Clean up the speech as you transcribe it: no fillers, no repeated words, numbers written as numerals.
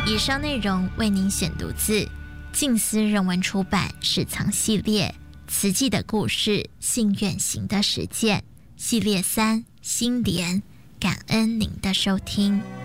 以上内容为您选读自静思人文出版史藏系列慈济的故事，信愿行的实践系列3新莲，感恩您的收听。